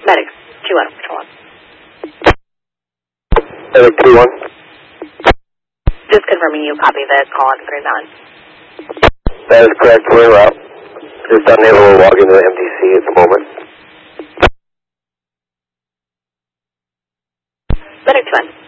Medic 2-1, which one? Medic 2-1. Just confirming you copy the call on 3 Mountain. That is correct, we're en route. Just unable to log into the MDC at the moment. Medic 2-1.